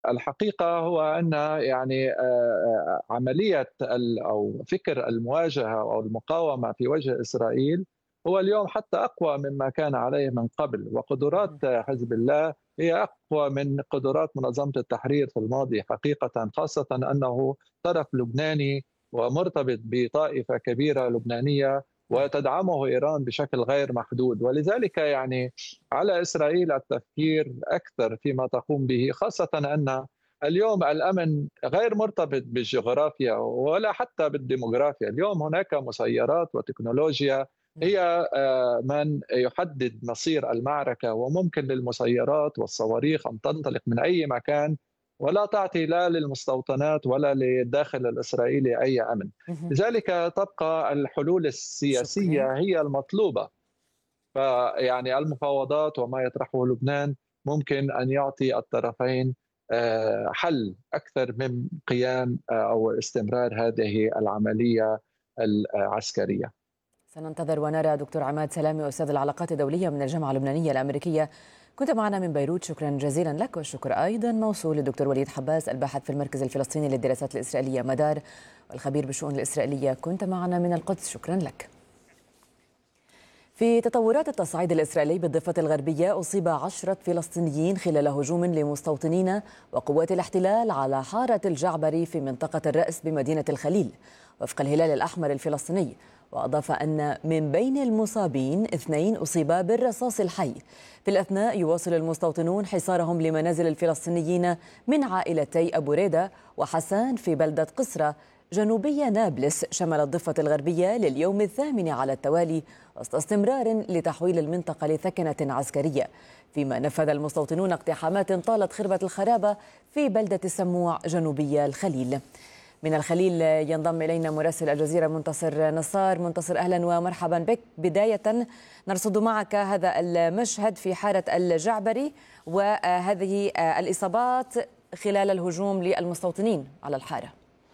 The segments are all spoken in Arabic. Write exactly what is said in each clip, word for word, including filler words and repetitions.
الحقيقة هو أن يعني آه، عملية ال- أو فكر المواجهة أو المقاومة في وجه إسرائيل هو اليوم حتى أقوى مما كان عليه من قبل، وقدرات مهم. حزب الله هي أقوى من قدرات منظمة التحرير في الماضي حقيقة، خاصة أنه طرف لبناني ومرتبط بطائفة كبيرة لبنانية نعم. وتدعمه إيران بشكل غير محدود. ولذلك يعني على إسرائيل التفكير أكثر فيما تقوم به، خاصة أن اليوم الأمن غير مرتبط بالجغرافيا ولا حتى بالديموغرافيا. اليوم هناك مسيرات وتكنولوجيا نعم. هي آه، من يحدد مصير المعركة، وممكن للمسيرات والصواريخ أن تنطلق من أي مكان ولا تعطي لا للمستوطنات ولا للداخل الإسرائيلي أي أمن. مهم. لذلك تبقى الحلول شكرا. السياسية هي المطلوبة. فيعني المفاوضات وما يطرحه لبنان ممكن أن يعطي الطرفين آه، حل أكثر من قيام آه، أو استمرار هذه العملية العسكرية. سننتظر ونرى. دكتور عماد سلامي، أستاذ العلاقات الدولية من الجامعة اللبنانية الأمريكية، كنت معنا من بيروت، شكرا جزيلا لك. والشكر أيضا موصول للدكتور وليد حباس، الباحث في المركز الفلسطيني للدراسات الإسرائيلية مدار، والخبير بالشؤون الإسرائيلية، كنت معنا من القدس، شكرا لك. في تطورات التصعيد الإسرائيلي بالضفة الغربية، أصيب عشرة فلسطينيين خلال هجوم لمستوطنين وقوات الاحتلال على حارة الجعبري في منطقة الرأس بمدينة الخليل، وفق الهلال الأحمر الفلسطيني. وأضاف أن من بين المصابين اثنين أصيبا بالرصاص الحي. في الأثناء يواصل المستوطنون حصارهم لمنازل الفلسطينيين من عائلتي أبو ريدة وحسان في بلدة قسرة جنوبية نابلس شمال الضفة الغربية لليوم الثامن على التوالي، وسط استمرار لتحويل المنطقة لثكنة عسكرية، فيما نفذ المستوطنون اقتحامات طالت خربة الخرابة في بلدة السموع جنوبية الخليل. من الخليل ينضم إلينا مراسل الجزيرة منتصر نصار. منتصر، أهلا ومرحبا بك. بداية نرصد معك هذا المشهد في حارة الجعبري وهذه الإصابات خلال الهجوم للمستوطنين على الحارة.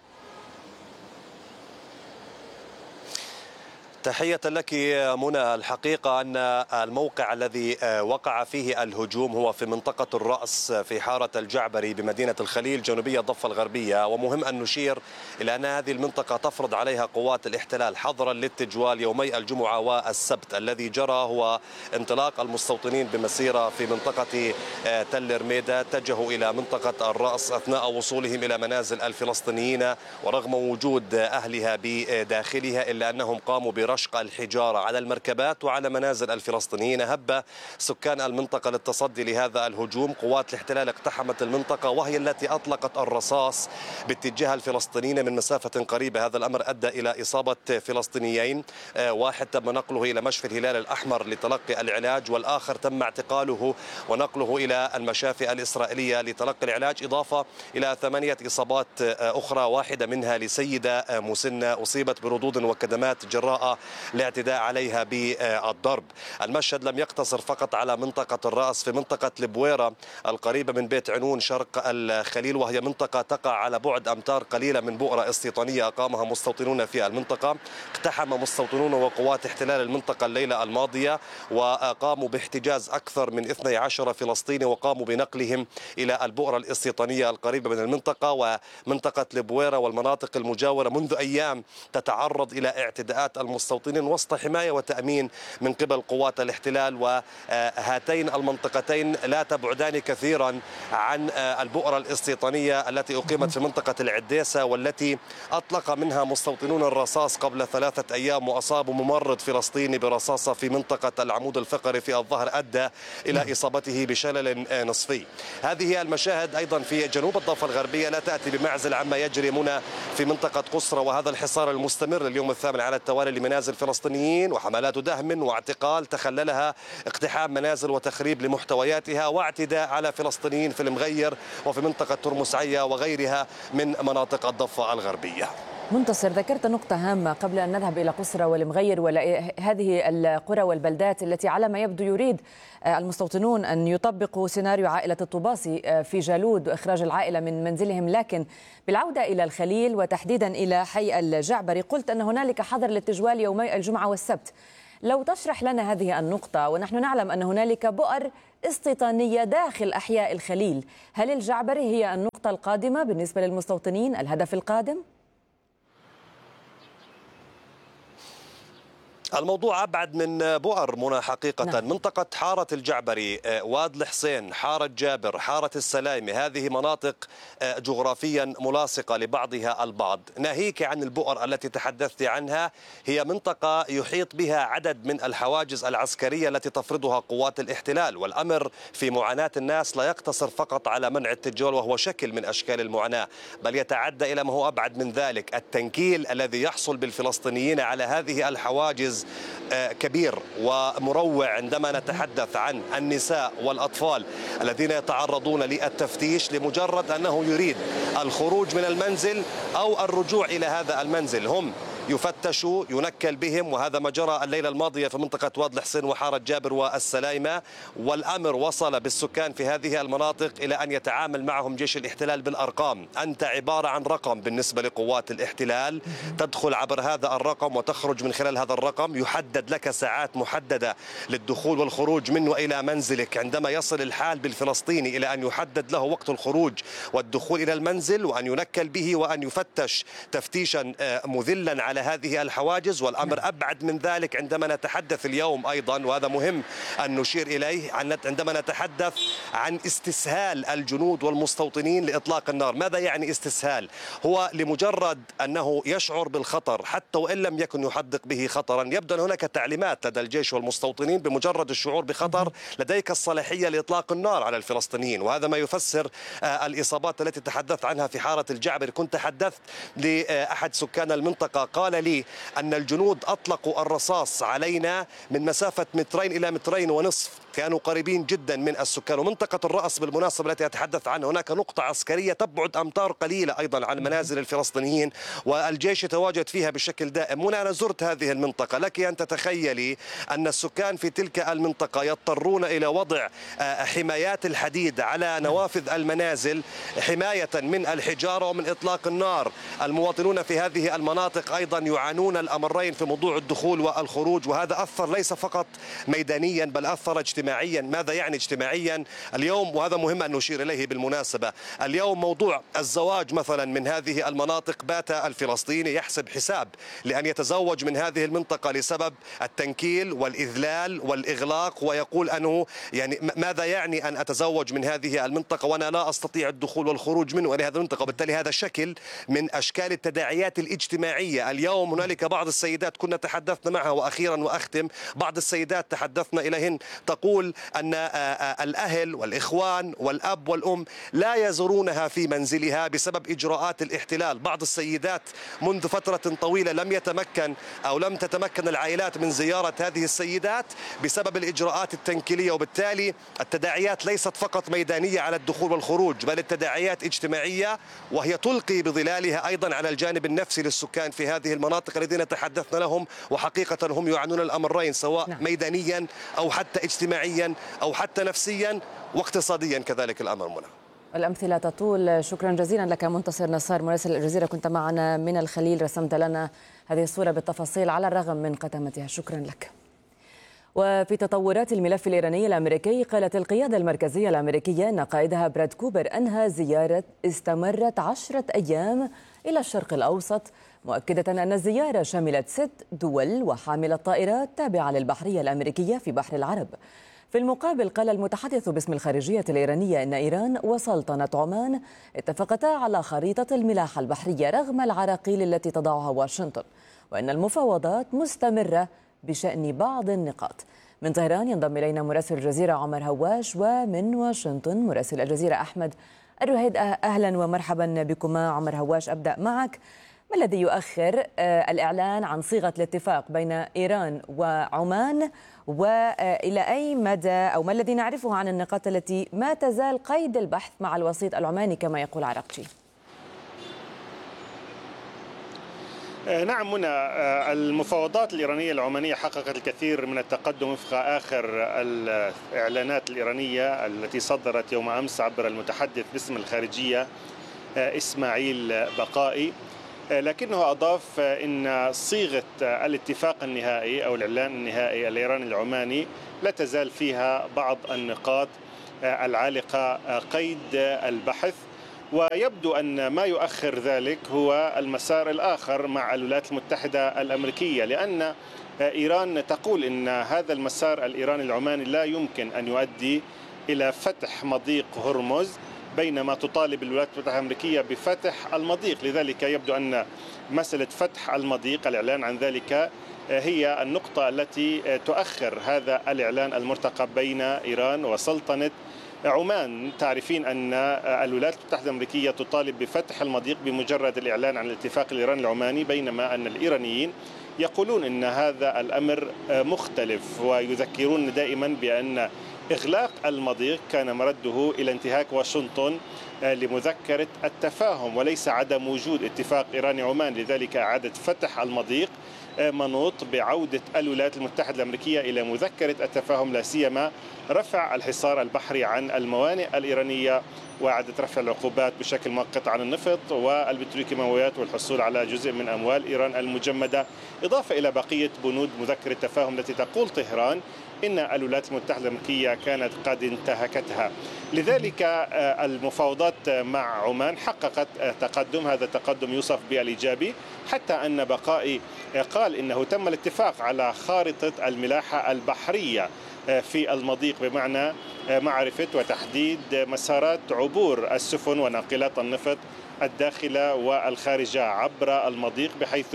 تحية لك منى. الحقيقة أن الموقع الذي وقع فيه الهجوم هو في منطقة الرأس في حارة الجعبري بمدينة الخليل جنوبية الضفة الغربية، ومهم أن نشير إلى أن هذه المنطقة تفرض عليها قوات الاحتلال حظرا للتجوال يومي الجمعة والسبت. الذي جرى هو انطلاق المستوطنين بمسيرة في منطقة تل رميدة، اتجهوا إلى منطقة الرأس أثناء وصولهم إلى منازل الفلسطينيين، ورغم وجود أهلها بداخلها إلا أنهم قاموا برشق الحجارة على المركبات وعلى منازل الفلسطينيين. هب سكان المنطقة للتصدي لهذا الهجوم. قوات الاحتلال اقتحمت المنطقة وهي التي أطلقت الرصاص باتجاه الفلسطينيين من مسافة قريبة. هذا الأمر أدى إلى إصابة فلسطينيين، واحد تم نقله إلى مشفى الهلال الأحمر لتلقي العلاج، والآخر تم اعتقاله ونقله إلى المشافي الإسرائيلية لتلقي العلاج، إضافة إلى ثمانية إصابات أخرى، واحدة منها لسيدة مسنة أصيبت بردود وكدمات جراء الاعتداء عليها بالضرب. المشهد لم يقتصر فقط على منطقة الرأس. في منطقة البويرة القريبة من بيت عنون شرق الخليل، وهي منطقة تقع على بعد أمتار قليلة من بؤرة استيطانية أقامها مستوطنون في المنطقة. اقتحم مستوطنون وقوات احتلال المنطقة الليلة الماضية، وقاموا باحتجاز أكثر من اثني عشر فلسطيني، وقاموا بنقلهم إلى البؤرة الاستيطانية القريبة من المنطقة. ومنطقة البويرة والمناطق المجاورة منذ أيام تتعرض إلى اعتداءات المستوطنين وسط حماية وتأمين من قبل قوات الاحتلال. وهاتين المنطقتين لا تبعدان كثيرا عن البؤرة الاستيطانية التي أقيمت في منطقة العديسة، والتي أطلق منها مستوطنون الرصاص قبل ثلاثة أيام، وأصابوا ممرض فلسطيني برصاصة في منطقة العمود الفقري في الظهر أدى إلى إصابته بشلل نصفي. هذه المشاهد أيضا في جنوب الضفة الغربية لا تأتي بمعزل عما يجري منى في منطقة قسرة، وهذا الحصار المستمر اليوم الثامن على التوالي لمنازل فلسطينيين، وحملات دهم واعتقال تخللها اقتحام منازل وتخريب لمحتوياتها واعتداء على فلسطينيين في المغير وفي منطقة ترمس عيا وغيرها من مناطق الضفة الغربية. منتصر، ذكرت نقطة هامة قبل أن نذهب إلى قسرة والمغير وهذه القرى والبلدات التي على ما يبدو يريد المستوطنون أن يطبقوا سيناريو عائلة الطوباسي في جالود وإخراج العائلة من منزلهم. لكن بالعودة إلى الخليل وتحديدا إلى حي الجعبري، قلت أن هنالك حظر للتجوال يومي الجمعة والسبت. لو تشرح لنا هذه النقطة، ونحن نعلم أن هنالك بؤر استيطانية داخل أحياء الخليل، هل الجعبري هي النقطة القادمة بالنسبة للمستوطنين، الهدف القادم؟ الموضوع أبعد من بؤر منى حقيقة. نعم. منطقة حارة الجعبري، واد الحسين، حارة جابر، حارة السلايمة، هذه مناطق جغرافيا ملاصقة لبعضها البعض. ناهيك عن البؤر التي تحدثت عنها، هي منطقة يحيط بها عدد من الحواجز العسكرية التي تفرضها قوات الاحتلال، والأمر في معاناة الناس لا يقتصر فقط على منع التجول وهو شكل من أشكال المعاناة، بل يتعدى إلى ما هو أبعد من ذلك. التنكيل الذي يحصل بالفلسطينيين على هذه الحواجز كبير ومروع عندما نتحدث عن النساء والأطفال الذين يتعرضون للتفتيش لمجرد أنه يريد الخروج من المنزل أو الرجوع إلى هذا المنزل. هم يفتشوا، ينكل بهم، وهذا ما جرى الليلة الماضية في منطقة واد الحسين وحارة جابر والسلايمة. والأمر وصل بالسكان في هذه المناطق إلى أن يتعامل معهم جيش الاحتلال بالأرقام. أنت عبارة عن رقم بالنسبة لقوات الاحتلال، تدخل عبر هذا الرقم وتخرج من خلال هذا الرقم، يحدد لك ساعات محددة للدخول والخروج منه إلى منزلك. عندما يصل الحال بالفلسطيني إلى أن يحدد له وقت الخروج والدخول إلى المنزل وأن ينكل به وأن يفتش تفتيشا مذلا على هذه الحواجز. والأمر أبعد من ذلك عندما نتحدث اليوم أيضا، وهذا مهم أن نشير إليه، عندما نتحدث عن استسهال الجنود والمستوطنين لإطلاق النار. ماذا يعني استسهال؟ هو لمجرد أنه يشعر بالخطر حتى وإن لم يكن يحدق به خطرا، يبدو أن هناك تعليمات لدى الجيش والمستوطنين بمجرد الشعور بخطر لديك الصلاحية لإطلاق النار على الفلسطينيين. وهذا ما يفسر الإصابات التي تحدثت عنها في حارة الجعبر. كنت تحدثت لأحد سكان المنطقة، قال لي أن الجنود أطلقوا الرصاص علينا من مسافة مترين إلى مترين ونصف، كانوا قريبين جدا من السكان. ومنطقة الرأس بالمناسبة التي أتحدث عنها، هناك نقطة عسكرية تبعد أمتار قليلة أيضا عن منازل الفلسطينيين والجيش يتواجد فيها بشكل دائم. هنا أنا زرت هذه المنطقة، لك أن تتخيلي أن السكان في تلك المنطقة يضطرون إلى وضع حمايات الحديد على نوافذ المنازل حماية من الحجارة ومن إطلاق النار. المواطنون في هذه المناطق أيضا يعانون الأمرين في موضوع الدخول والخروج، وهذا أثر ليس فقط ميدانيا بل أثر اجتماعيا. ماذا يعني اجتماعيا اليوم؟ وهذا مهم أن نشير إليه بالمناسبة. اليوم موضوع الزواج مثلا من هذه المناطق، بات الفلسطيني يحسب حساب لأن يتزوج من هذه المنطقة لسبب التنكيل والإذلال والإغلاق، ويقول أنه يعني ماذا يعني أن أتزوج من هذه المنطقة وأنا لا أستطيع الدخول والخروج منه إلى هذه المنطقة. وبالتالي هذا شكل من أشكال التداعيات الاجتماعية. اليوم هنالك بعض السيدات كنا تحدثنا معها، وأخيرا وأختم، بعض السيدات تحدثنا إليهن تقول أن الأهل والإخوان والأب والأم لا يزورونها في منزلها بسبب إجراءات الاحتلال. بعض السيدات منذ فترة طويلة لم يتمكن أو لم تتمكن العائلات من زيارة هذه السيدات بسبب الإجراءات التنكيلية. وبالتالي التداعيات ليست فقط ميدانية على الدخول والخروج، بل التداعيات اجتماعية، وهي تلقي بظلالها أيضا على الجانب النفسي للسكان في هذه المناطق الذين تحدثنا لهم. وحقيقة هم يعانون الأمرين، سواء نعم. ميدانيا أو حتى اجتماعيا أو حتى نفسيا واقتصاديا كذلك الأمر. منى، الأمثلة تطول. شكرا جزيلا لك منتصر نصار مراسل الجزيرة، كنت معنا من الخليل، رسمت لنا هذه الصورة بالتفاصيل على الرغم من قتمتها. شكرا لك. وفي تطورات الملف الإيراني الأمريكي، قالت القيادة المركزية الأمريكية أن قائدها براد كوبر أنهى زيارة استمرت عشرة أيام إلى الشرق الأوسط، مؤكدة أن الزيارة شملت ست دول وحاملة طائرات تابعة للبحرية الأمريكية في بحر العرب. في المقابل، قال المتحدث باسم الخارجية الإيرانية أن إيران وسلطنة عمان اتفقتا على خريطة الملاحة البحرية رغم العراقيل التي تضعها واشنطن، وأن المفاوضات مستمرة بشأن بعض النقاط. من طهران ينضم إلينا مراسل الجزيرة عمر هواش، ومن واشنطن مراسل الجزيرة أحمد الرهيد. أهلا ومرحبا بكما. عمر هواش، أبدأ معك. ما الذي يؤخر الإعلان عن صيغة الاتفاق بين إيران وعمان، وإلى أي مدى أو ما الذي نعرفه عن النقاط التي ما تزال قيد البحث مع الوسيط العماني كما يقول عراقجي؟ نعم منى، المفاوضات الإيرانية العمانية حققت الكثير من التقدم وفق آخر الإعلانات الإيرانية التي صدرت يوم أمس عبر المتحدث باسم الخارجية إسماعيل بقائي. لكنه أضاف أن صيغة الاتفاق النهائي أو الإعلان النهائي الإيراني العماني لا تزال فيها بعض النقاط العالقة قيد البحث، ويبدو أن ما يؤخر ذلك هو المسار الآخر مع الولايات المتحدة الأمريكية، لأن إيران تقول أن هذا المسار الإيراني العماني لا يمكن أن يؤدي إلى فتح مضيق هرمز، بينما تطالب الولايات المتحدة الأمريكية بفتح المضيق. لذلك يبدو أن مسألة فتح المضيق، الإعلان عن ذلك، هي النقطة التي تؤخر هذا الإعلان المرتقب بين إيران وسلطنة عمان. تعرفين أن الولايات المتحدة الأمريكية تطالب بفتح المضيق بمجرد الإعلان عن الاتفاق الإيراني العماني، بينما أن الإيرانيين يقولون أن هذا الأمر مختلف، ويذكرون دائما بأن إغلاق المضيق كان مرده إلى انتهاك واشنطن لمذكرة التفاهم وليس عدم وجود اتفاق إيراني عمان. لذلك إعادة فتح المضيق منوط بعودة الولايات المتحدة الأمريكية إلى مذكرة التفاهم، لا سيما رفع الحصار البحري عن الموانئ الإيرانية وإعادة رفع العقوبات بشكل مؤقت عن النفط والبتروكيماويات والحصول على جزء من أموال إيران المجمدة، إضافة إلى بقية بنود مذكرة التفاهم التي تقول طهران إن الولايات المتحدة الأمريكية كانت قد انتهكتها. لذلك المفاوضات مع عمان حققت تقدم، هذا التقدم يوصف بالإيجابي، حتى أن بقائي قال إنه تم الاتفاق على خارطة الملاحة البحرية في المضيق، بمعنى معرفة وتحديد مسارات عبور السفن وناقلات النفط الداخلة والخارجة عبر المضيق، بحيث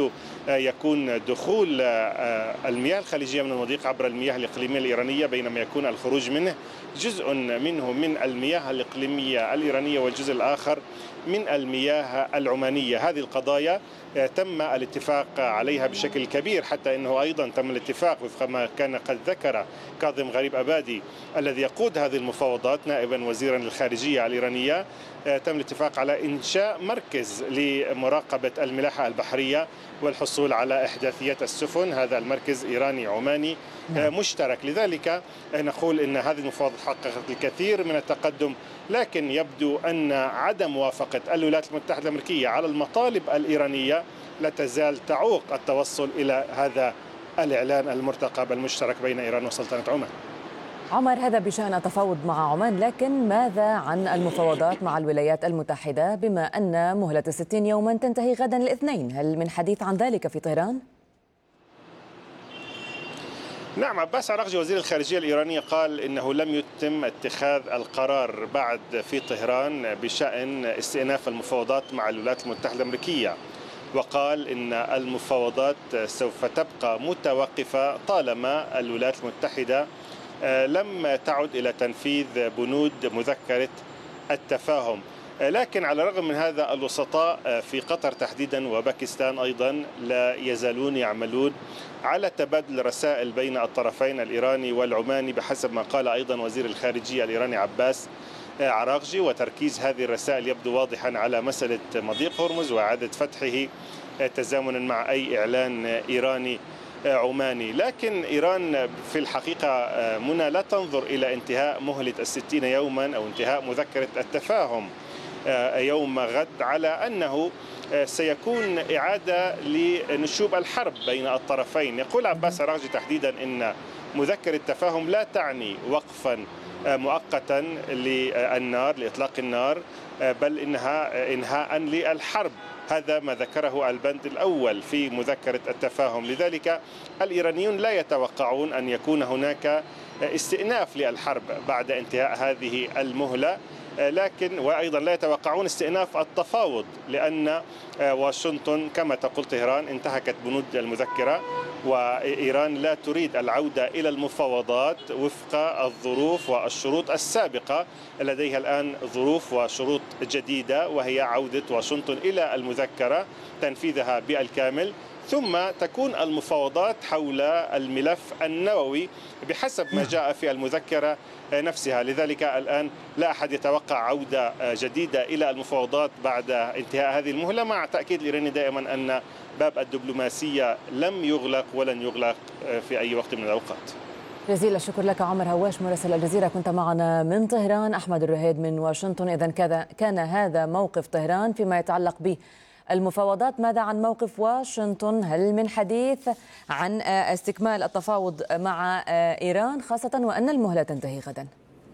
يكون دخول المياه الخليجية من المضيق عبر المياه الإقليمية الإيرانية، بينما يكون الخروج منه جزء منه من المياه الإقليمية الإيرانية والجزء الآخر من المياه العمانية. هذه القضايا تم الاتفاق عليها بشكل كبير، حتى أنه أيضا تم الاتفاق وفق ما كان قد ذكر كاظم غريب أبادي الذي يقود هذه المفاوضات نائبا وزيرا للخارجية الإيرانية، تم الاتفاق على إنشاء مركز لمراقبة الملاحة البحرية والحصول على إحداثيات السفن. هذا المركز إيراني عماني مشترك. لذلك نقول إن هذه المفاوضات حققت الكثير من التقدم، لكن يبدو أن عدم موافقة الولايات المتحدة الأمريكية على المطالب الإيرانية لا تزال تعوق التوصل إلى هذا الإعلان المرتقب المشترك بين إيران وسلطنة عمان. عمر، هذا بشأن التفاوض مع عمان، لكن ماذا عن المفاوضات مع الولايات المتحدة بما أن مهلة الستين يوما تنتهي غدا الاثنين؟ هل من حديث عن ذلك في طهران؟ نعم، عباس عراقجي وزير الخارجية الإيرانية قال إنه لم يتم اتخاذ القرار بعد في طهران بشأن استئناف المفاوضات مع الولايات المتحدة الأمريكية، وقال إن المفاوضات سوف تبقى متوقفة طالما الولايات المتحدة لم تعد إلى تنفيذ بنود مذكرة التفاهم. لكن على الرغم من هذا الوسطاء في قطر تحديدا وباكستان أيضا لا يزالون يعملون على تبادل رسائل بين الطرفين الإيراني والعماني، بحسب ما قال أيضا وزير الخارجية الإيراني عباس عراقجي. وتركيز هذه الرسائل يبدو واضحا على مسألة مضيق هرمز وإعادة فتحه تزامنا مع أي إعلان إيراني عماني. لكن إيران في الحقيقة منى لا تنظر إلى انتهاء مهلة الستين يوما أو انتهاء مذكرة التفاهم يوم غد على أنه سيكون إعادة لنشوب الحرب بين الطرفين. يقول عباس عراقجي تحديدا إن مذكرة التفاهم لا تعني وقفا مؤقتا للنار لإطلاق النار، بل إنها إنهاء للحرب. هذا ما ذكره البند الأول في مذكرة التفاهم. لذلك الإيرانيون لا يتوقعون أن يكون هناك استئناف للحرب بعد انتهاء هذه المهلة، لكن وأيضا لا يتوقعون استئناف التفاوض، لأن واشنطن كما تقول طهران انتهكت بنود المذكرة، وإيران لا تريد العودة إلى المفاوضات وفق الظروف والشروط السابقة. لديها الآن ظروف وشروط جديدة، وهي عودة واشنطن إلى المذكرة تنفيذها بالكامل، ثم تكون المفاوضات حول الملف النووي بحسب ما جاء في المذكرة نفسها. لذلك الآن لا أحد يتوقع عودة جديدة إلى المفاوضات بعد انتهاء هذه المهلة، مع تأكيد الإيراني دائما أن باب الدبلوماسية لم يغلق ولن يغلق في أي وقت من الأوقات. جزيل الشكر لك عمر هواش مراسل الجزيرة، كنت معنا من طهران. أحمد الرهيد من واشنطن. إذن كان هذا موقف طهران فيما يتعلق به المفاوضات. ماذا عن موقف واشنطن؟ هل من حديث عن استكمال التفاوض مع إيران، خاصة وأن المهلة تنتهي غدا؟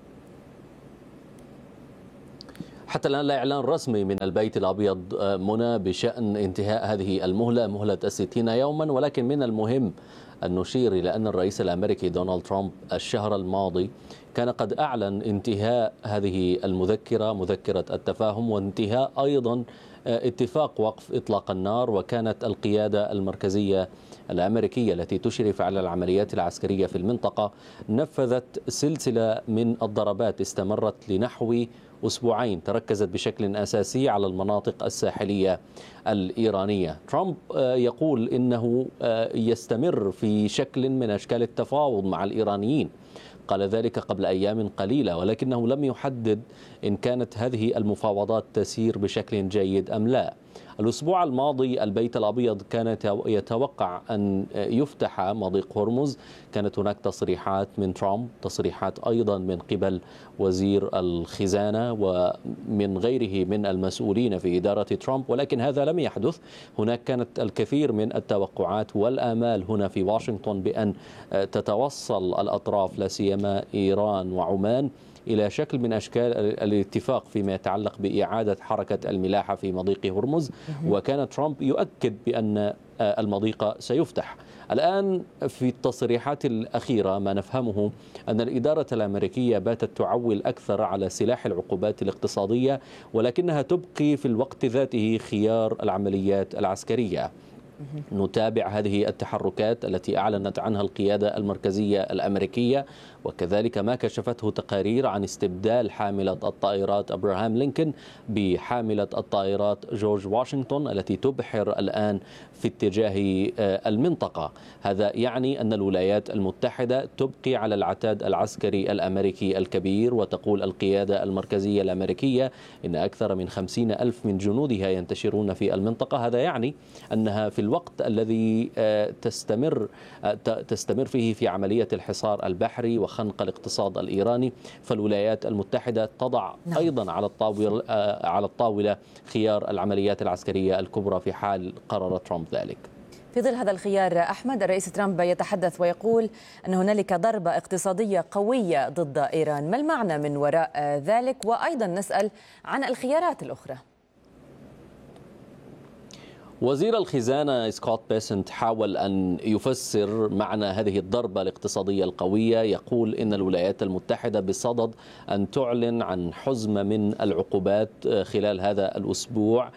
حتى الآن لا إعلان رسمي من البيت الأبيض منى بشأن انتهاء هذه المهلة، مهلة الستين يوما، ولكن من المهم أن نشير إلى أن الرئيس الأمريكي دونالد ترامب الشهر الماضي كان قد أعلن انتهاء هذه المذكرة، مذكرة التفاهم، وانتهاء أيضا اتفاق وقف إطلاق النار. وكانت القيادة المركزية الأمريكية التي تشرف على العمليات العسكرية في المنطقة نفذت سلسلة من الضربات استمرت لنحو أسبوعين، تركزت بشكل أساسي على المناطق الساحلية الإيرانية. ترامب يقول إنه يستمر في شكل من أشكال التفاوض مع الإيرانيين، قال ذلك قبل أيام قليلة، ولكنه لم يحدد إن كانت هذه المفاوضات تسير بشكل جيد أم لا. الأسبوع الماضي البيت الأبيض كان يتوقع أن يفتح مضيق هرمز، كانت هناك تصريحات من ترامب، تصريحات أيضا من قبل وزير الخزانة ومن غيره من المسؤولين في إدارة ترامب، ولكن هذا لم يحدث. هناك كانت الكثير من التوقعات والآمال هنا في واشنطن بأن تتوصل الأطراف لا سيما إيران وعمان إلى شكل من أشكال الاتفاق فيما يتعلق بإعادة حركة الملاحة في مضيق هرمز، وكان ترامب يؤكد بأن المضيق سيفتح. الآن في التصريحات الأخيرة ما نفهمه أن الإدارة الأمريكية باتت تعول أكثر على سلاح العقوبات الاقتصادية، ولكنها تبقي في الوقت ذاته خيار العمليات العسكرية. نتابع هذه التحركات التي أعلنت عنها القيادة المركزية الأمريكية، وكذلك ما كشفته تقارير عن استبدال حاملة الطائرات أبراهام لينكولن بحاملة الطائرات جورج واشنطن التي تبحر الآن في اتجاه المنطقة. هذا يعني أن الولايات المتحدة تبقي على العتاد العسكري الأمريكي الكبير، وتقول القيادة المركزية الأمريكية إن أكثر من خمسين ألف من جنودها ينتشرون في المنطقة. هذا يعني أنها في الوقت الذي تستمر تستمر فيه في عملية الحصار البحري وخنق الاقتصاد الإيراني، فالولايات المتحدة تضع نعم. أيضا على الطاولة على الطاولة خيار العمليات العسكرية الكبرى في حال قرر ترامب ذلك. في ظل هذا الخيار أحمد، الرئيس ترامب يتحدث ويقول أن هنالك ضربة اقتصادية قوية ضد إيران، ما المعنى من وراء ذلك؟ وأيضا نسأل عن الخيارات الأخرى. وزير الخزانة سكوت بيسنت حاول أن يفسر معنى هذه الضربة الاقتصادية القوية، يقول إن الولايات المتحدة بصدد أن تعلن عن حزمة من العقوبات خلال هذا الأسبوع،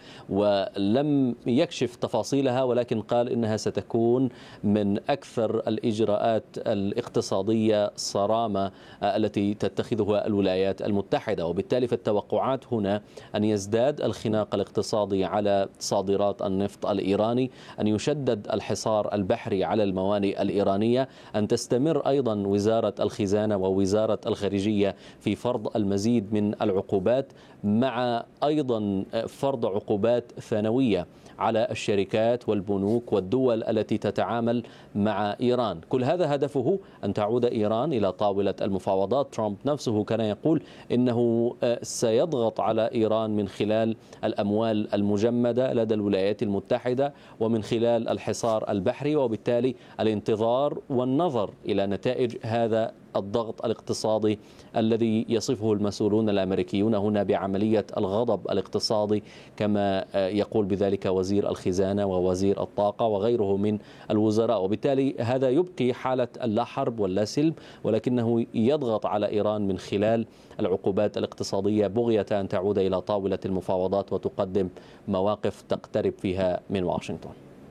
ولم يكشف تفاصيلها، ولكن قال إنها ستكون من أكثر الإجراءات الاقتصادية صرامة التي تتخذها الولايات المتحدة. وبالتالي فالتوقعات هنا أن يزداد الخناق الاقتصادي على صادرات النفط الإيراني، أن يشدد الحصار البحري على الموانئ الإيرانية، أن تستمر أيضا وزارة الخزانة ووزارة الخارجية في فرض المزيد من العقوبات، مع أيضا فرض عقوبات ثانوية على الشركات والبنوك والدول التي تتعامل مع إيران. كل هذا هدفه أن تعود إيران إلى طاولة المفاوضات. ترامب نفسه كان يقول إنه سيضغط على إيران من خلال الأموال المجمدة لدى الولايات المتحدة ومن خلال الحصار البحري، وبالتالي الانتظار والنظر إلى نتائج هذا الضغط الاقتصادي الذي يصفه المسؤولون الأمريكيون هنا بعملية الغضب الاقتصادي، كما يقول بذلك وزير الخزانة ووزير الطاقة وغيره من الوزراء. وبالتالي هذا يبقي حالة اللا حرب واللا سلم، ولكنه يضغط على إيران من خلال العقوبات الاقتصادية بغية أن تعود إلى طاولة المفاوضات وتقدم مواقف تقترب فيها من واشنطن.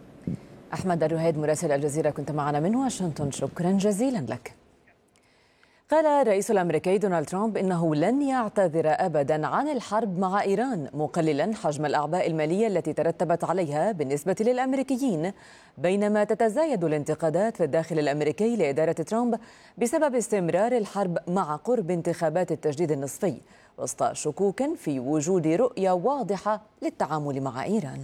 أحمد الرهيد مراسل الجزيرة كنت معنا من واشنطن، شكرا جزيلا لك. قال الرئيس الأمريكي دونالد ترامب إنه لن يعتذر أبدا عن الحرب مع إيران، مقللا حجم الأعباء المالية التي ترتبت عليها بالنسبة للأمريكيين، بينما تتزايد الانتقادات في الداخل الأمريكي لإدارة ترامب بسبب استمرار الحرب مع قرب انتخابات التجديد النصفي، وسط شكوك في وجود رؤية واضحة للتعامل مع إيران.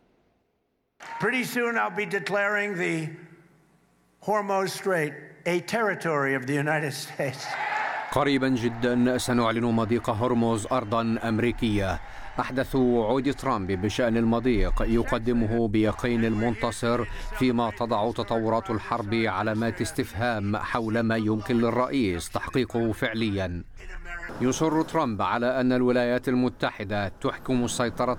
Pretty soon I'll be declaring the Hormuz Strait a territory of the United States. قريبا جدا سنعلن مضيق هرمز أرضا أمريكية. أحدث وعود ترامب بشأن المضيق يقدمه بيقين المنتصر، فيما تضع تطورات الحرب علامات استفهام حول ما يمكن للرئيس تحقيقه فعليا. يصر ترامب على أن الولايات المتحدة تحكم السيطرة